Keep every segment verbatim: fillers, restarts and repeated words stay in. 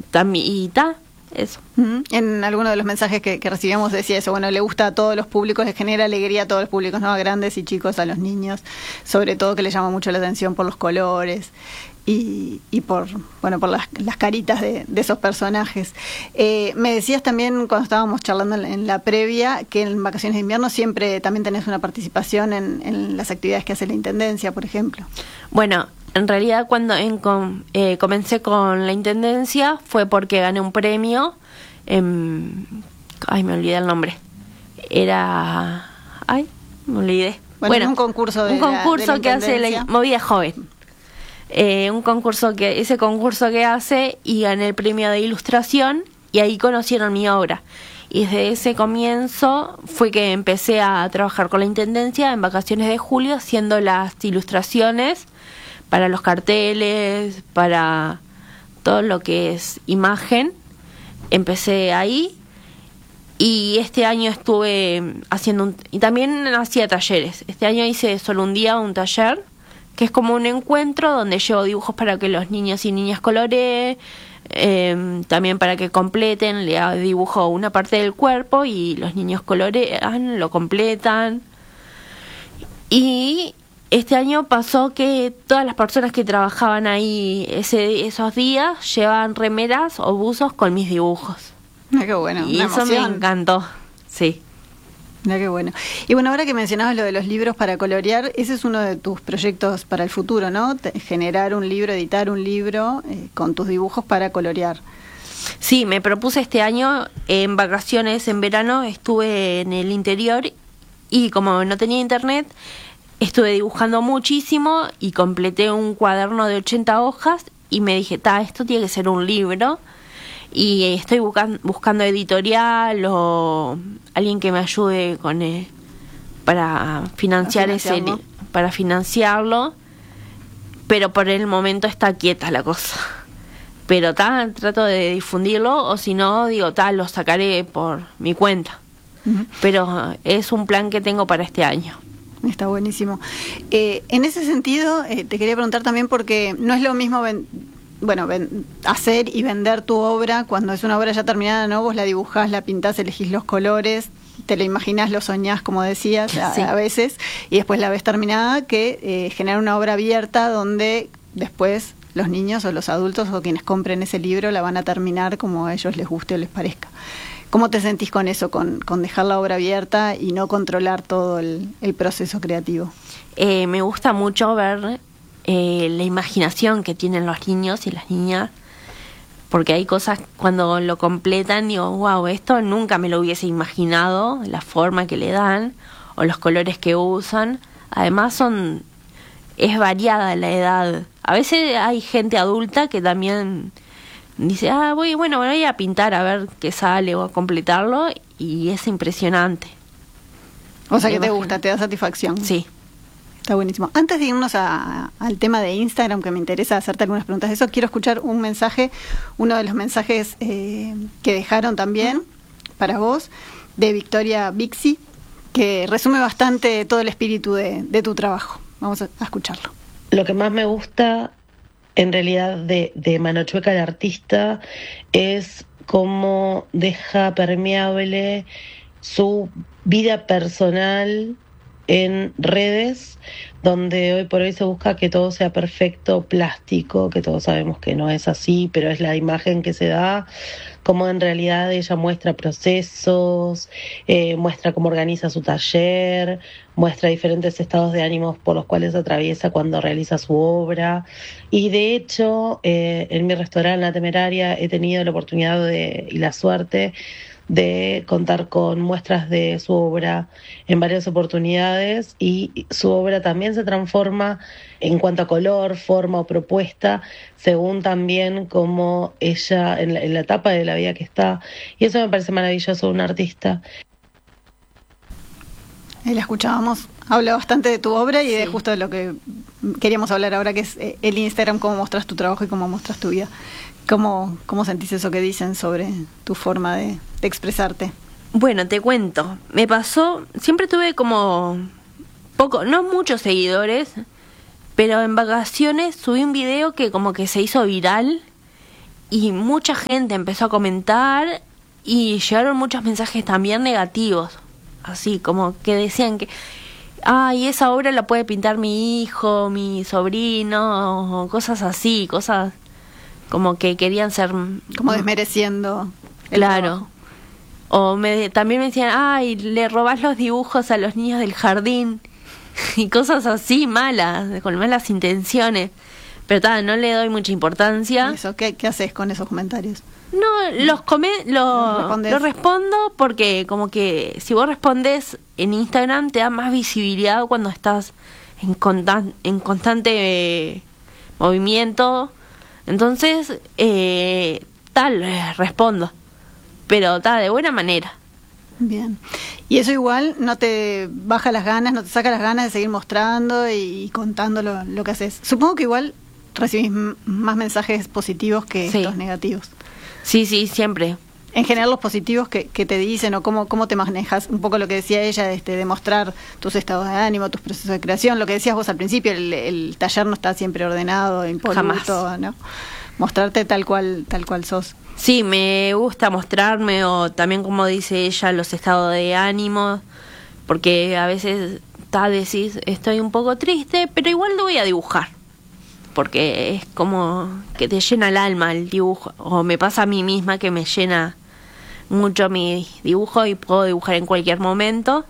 también, y ta, eso. Uh-huh. En alguno de los mensajes que, que recibíamos decía eso, bueno, le gusta a todos los públicos, le genera alegría a todos los públicos, ¿no? A grandes y chicos, a los niños, sobre todo que le llama mucho la atención por los colores y, y por, bueno, por las, las caritas de, de esos personajes. Eh, me decías también cuando estábamos charlando en, en la previa que en vacaciones de invierno siempre también tenés una participación en, en las actividades que hace la Intendencia, por ejemplo. Bueno, en realidad cuando en, com, eh, comencé con la Intendencia fue porque gané un premio. En, ay, me olvidé el nombre. Era... Ay, me olvidé. Bueno, bueno un concurso de Un concurso la, de la que hace la Movida Joven. Eh, un concurso que... Ese concurso que hace y gané el premio de ilustración y ahí conocieron mi obra. Y desde ese comienzo fue que empecé a trabajar con la Intendencia en vacaciones de julio haciendo las ilustraciones para los carteles, para todo lo que es imagen. Empecé ahí y este año estuve haciendo un, y también hacía talleres. Este año hice solo un día un taller que es como un encuentro donde llevo dibujos para que los niños y niñas coloreen, eh, también para que completen, le dibujo una parte del cuerpo y los niños colorean, lo completan. Y este año pasó que todas las personas que trabajaban ahí ese, esos días llevaban remeras o buzos con mis dibujos. Ah, qué bueno. Y eso me encantó, sí. Ah, qué bueno. Y bueno, ahora que mencionabas lo de los libros para colorear, ese es uno de tus proyectos para el futuro, ¿no? Te, generar un libro, editar un libro eh, con tus dibujos para colorear. Sí, me propuse este año, en vacaciones en verano, estuve en el interior y como no tenía internet, estuve dibujando muchísimo y completé un cuaderno de ochenta hojas y me dije, ta, esto tiene que ser un libro. Y estoy buscando, buscando editorial o alguien que me ayude con eh, para financiar ese li- para financiarlo, pero por el momento está quieta la cosa. Pero ta, trato de difundirlo o si no, digo, tal, lo sacaré por mi cuenta. Uh-huh. Pero es un plan que tengo para este año. Está buenísimo. Eh, en ese sentido, eh, te quería preguntar también porque no es lo mismo ven- bueno, ven, hacer y vender tu obra cuando es una obra ya terminada, ¿no? Vos la dibujás, la pintás, elegís los colores, te la imaginás, lo soñás, como decías, a, sí. a veces, y después la ves terminada, que eh, generar una obra abierta donde después los niños o los adultos o quienes compren ese libro la van a terminar como a ellos les guste o les parezca. ¿Cómo te sentís con eso, con, con dejar la obra abierta y no controlar todo el, el proceso creativo? Eh, me gusta mucho ver Eh, la imaginación que tienen los niños y las niñas, porque hay cosas cuando lo completan digo, wow, esto nunca me lo hubiese imaginado, la forma que le dan o los colores que usan. Además son es variada la edad. A veces hay gente adulta que también dice, ah, voy, bueno, voy a pintar a ver qué sale o a completarlo y es impresionante. O sea que te gusta, te da satisfacción. Sí. Está buenísimo. Antes de irnos a, al tema de Instagram, que me interesa hacerte algunas preguntas de eso, quiero escuchar un mensaje, uno de los mensajes eh, que dejaron también uh-huh. para vos, de Victoria Bixi, que resume bastante todo el espíritu de, de tu trabajo. Vamos a, a escucharlo. Lo que más me gusta, en realidad, de, de Mano Chueca, el artista, es cómo deja permeable su vida personal en redes, donde hoy por hoy se busca que todo sea perfecto, plástico, que todos sabemos que no es así, pero es la imagen que se da, como en realidad ella muestra procesos, eh, muestra cómo organiza su taller, muestra diferentes estados de ánimos por los cuales atraviesa cuando realiza su obra. Y de hecho, eh, en mi restaurante La Temeraria he tenido la oportunidad de, y la suerte de contar con muestras de su obra en varias oportunidades y su obra también se transforma en cuanto a color, forma o propuesta según también como ella en la, en la etapa de la vida que está, y eso me parece maravilloso de un artista. Ahí la escuchábamos, habla bastante de tu obra y sí. de justo de lo que queríamos hablar ahora, que es el Instagram, cómo mostras tu trabajo y cómo mostras tu vida. ¿Cómo, cómo sentís eso que dicen sobre tu forma de, de expresarte? Bueno, te cuento. Me pasó, siempre tuve como poco, no muchos seguidores, pero en vacaciones subí un video que como que se hizo viral y mucha gente empezó a comentar y llegaron muchos mensajes también negativos, así como que decían que ay, esa obra la puede pintar mi hijo, mi sobrino, o cosas así, cosas como que querían ser como desmereciendo el claro trabajo. O me, también me decían, ay, le robás los dibujos a los niños del jardín y cosas así malas, con malas intenciones. Pero ta, no le doy mucha importancia. Eso, ¿qué, qué haces con esos comentarios? No, los come, lo, ¿Los lo respondo porque como que si vos respondes en Instagram te da más visibilidad cuando estás en, constan, en constante eh, movimiento. Entonces, eh, tal, eh, respondo. Pero tal, de buena manera. Bien. Y eso igual no te baja las ganas, no te saca las ganas de seguir mostrando y, y contando lo, lo que haces. Supongo que igual recibís m- más mensajes positivos que Sí. estos negativos. Sí, sí, siempre. En general los positivos que, que te dicen o cómo, cómo te manejas, un poco lo que decía ella, este, de mostrar tus estados de ánimo, tus procesos de creación, lo que decías vos al principio, el, el taller no está siempre ordenado, impoluto, Jamás. ¿no? Mostrarte tal cual, tal cual sos. Sí, me gusta mostrarme o también como dice ella los estados de ánimo, porque a veces ta, decís estoy un poco triste, pero igual lo voy a dibujar, porque es como que te llena el alma el dibujo, o me pasa a mí misma que me llena mucho mi dibujo y puedo dibujar en cualquier momento.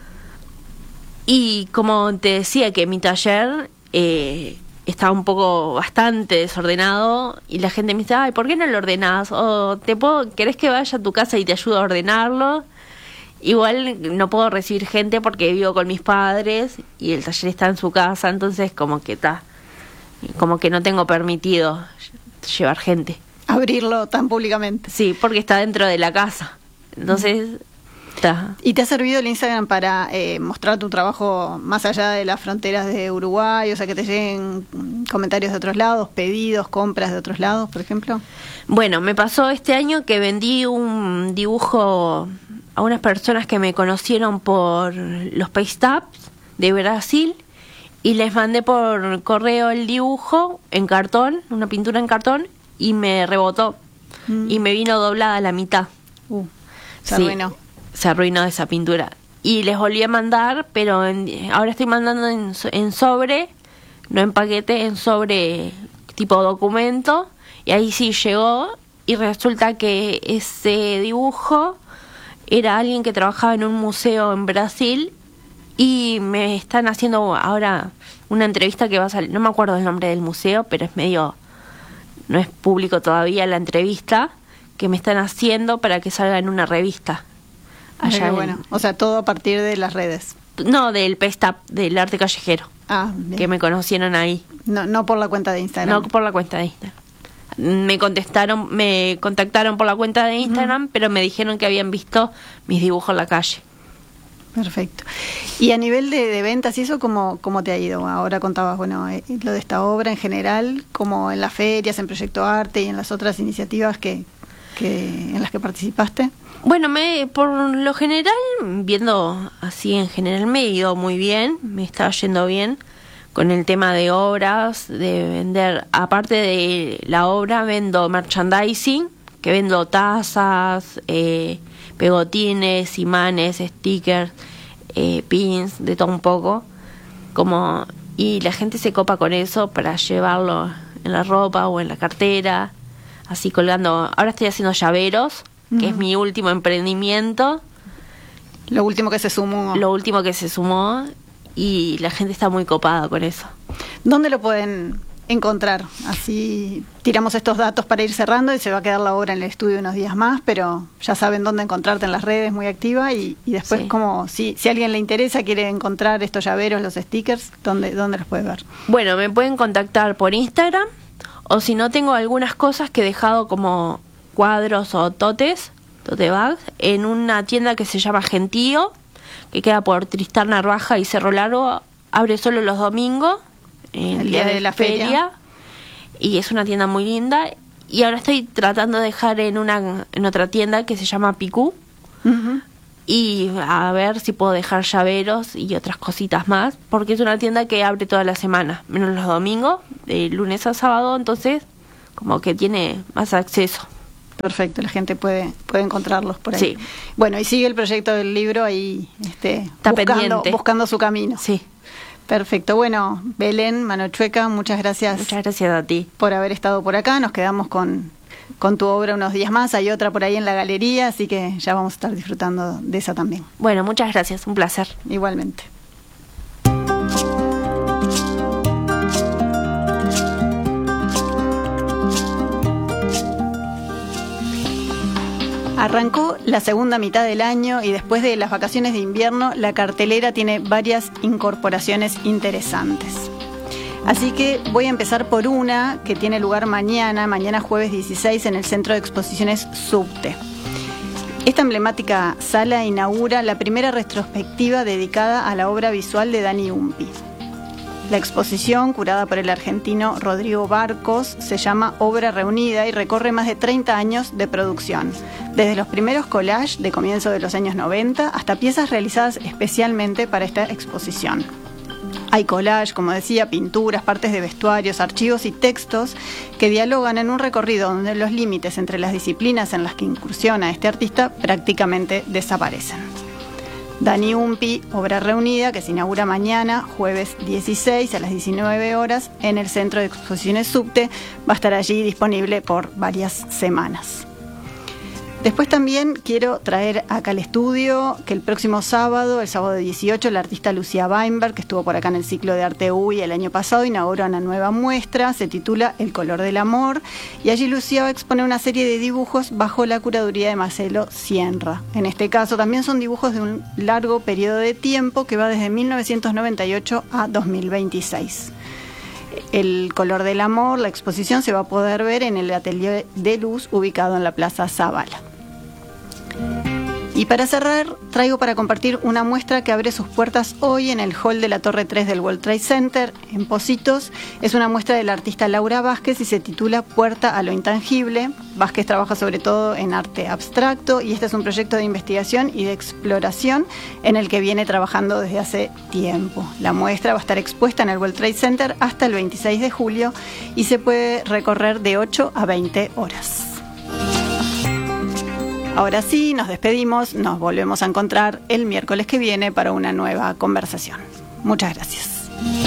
Y como te decía que mi taller eh, estaba un poco bastante desordenado y la gente me dice, ay, ¿por qué no lo ordenás? O te puedo, ¿querés que vaya a tu casa y te ayude a ordenarlo? Igual no puedo recibir gente porque vivo con mis padres y el taller está en su casa, entonces como que está, como que no tengo permitido llevar gente. Abrirlo tan públicamente. Sí, porque está dentro de la casa. Entonces, está. ¿Y te ha servido el Instagram para eh, mostrar tu trabajo más allá de las fronteras de Uruguay? O sea, que te lleguen mm, comentarios de otros lados, pedidos, compras de otros lados, por ejemplo. Bueno, me pasó este año que vendí un dibujo a unas personas que me conocieron por los Paystabs de Brasil y les mandé por correo el dibujo en cartón, una pintura en cartón, y me rebotó Mm. y me vino doblada a la mitad. Uh, se Sí, arruinó. se arruinó esa pintura. Y les volví a mandar, pero en- ahora estoy mandando en, so- en sobre, no en paquete, en sobre tipo documento. Y ahí sí llegó y resulta que ese dibujo era alguien que trabajaba en un museo en Brasil y me están haciendo ahora una entrevista que va a salir, no me acuerdo el nombre del museo, pero es medio, no es público todavía la entrevista que me están haciendo para que salga en una revista. Mira qué en- bueno. O sea, todo a partir de las redes. no, del Paystab, del arte callejero, Ah, bien. que me conocieron ahí, No, no por la cuenta de Instagram. no por la cuenta de Instagram. Me contestaron, me contactaron por la cuenta de Instagram, pero me dijeron que habían visto mis dibujos en la calle. Perfecto. Y a nivel de, de ventas, ¿y eso cómo, cómo te ha ido? Ahora contabas, bueno, eh, lo de esta obra en general, como en las ferias, en Proyecto Arte y en las otras iniciativas que, que en las que participaste. Bueno, me, por lo general, viendo así en general, me he ido muy bien, me está yendo bien con el tema de obras, de vender, aparte de la obra, vendo merchandising, que vendo tazas, eh, pegotines, imanes, stickers, eh, pins, de todo un poco, como y la gente se copa con eso para llevarlo en la ropa o en la cartera, así colgando. Ahora estoy haciendo llaveros, que es Ujú. mi último emprendimiento, Lo último que se sumó. lo último que se sumó, y la gente está muy copada con eso. ¿Dónde lo pueden encontrar? Así tiramos estos datos para ir cerrando y se va a quedar la obra en el estudio unos días más, pero ya saben dónde encontrarte en las redes, muy activa. Y, y después, Sí. como si, si a alguien le interesa, quiere encontrar estos llaveros, los stickers, ¿dónde, dónde los puede ver? Bueno, me pueden contactar por Instagram, o si no, tengo algunas cosas que he dejado como cuadros o totes, tote bags, en una tienda que se llama Gentío, que queda por Tristán Narvaja y Cerro Largo. Abre solo los domingos, el, El día de la feria. y es una tienda muy linda. Y ahora estoy tratando de dejar en una en otra tienda que se llama Picú, Ujú. y a ver si puedo dejar llaveros y otras cositas más, porque es una tienda que abre toda la semana, menos los domingos, de lunes a sábado. Entonces, como que tiene más acceso. Perfecto, la gente puede puede encontrarlos por ahí. Sí. Bueno, y sigue el proyecto del libro ahí, este, Está buscando, pendiente. buscando su camino. Sí. Perfecto. Bueno, Belén Manochueca, muchas gracias. Muchas gracias a ti. Por haber estado por acá. Nos quedamos con, con tu obra unos días más. Hay otra por ahí en la galería, así que ya vamos a estar disfrutando de esa también. Bueno, muchas gracias, un placer. Igualmente. Arrancó la segunda mitad del año y después de las vacaciones de invierno, la cartelera tiene varias incorporaciones interesantes. Así que voy a empezar por una que tiene lugar mañana, mañana jueves dieciséis, en el Centro de Exposiciones Subte. Esta emblemática sala inaugura la primera retrospectiva dedicada a la obra visual de Dani Umpi. La exposición, curada por el argentino Rodrigo Barcos, se llama Obra Reunida y recorre más de treinta años de producción, desde los primeros collages de comienzo de los años noventa hasta piezas realizadas especialmente para esta exposición. Hay collage, como decía, pinturas, partes de vestuarios, archivos y textos que dialogan en un recorrido donde los límites entre las disciplinas en las que incursiona este artista prácticamente desaparecen. Dani Umpi, Obra Reunida, que se inaugura mañana, jueves dieciséis a las diecinueve horas, en el Centro de Exposiciones Subte, va a estar allí disponible por varias semanas. Después también quiero traer acá al estudio que el próximo sábado, el sábado dieciocho, la artista Lucía Weinberg, que estuvo por acá en el ciclo de Arte U I el año pasado, inaugura una nueva muestra, se titula El color del amor, y allí Lucía va a exponer una serie de dibujos bajo la curaduría de Marcelo Cienra. En este caso también son dibujos de un largo periodo de tiempo que va desde mil novecientos noventa y ocho a dos mil veintiséis. El color del amor, la exposición se va a poder ver en el Atelier de Luz ubicado en la Plaza Zavala. Y para cerrar, traigo para compartir una muestra que abre sus puertas hoy en el hall de la Torre tres del World Trade Center, en Pocitos. Es una muestra de la artista Laura Vázquez y se titula Puerta a lo intangible. Vázquez trabaja sobre todo en arte abstracto y este es un proyecto de investigación y de exploración en el que viene trabajando desde hace tiempo. La muestra va a estar expuesta en el World Trade Center hasta el veintiséis de julio y se puede recorrer de ocho a veinte horas. Ahora sí, nos despedimos, nos volvemos a encontrar el miércoles que viene para una nueva conversación. Muchas gracias.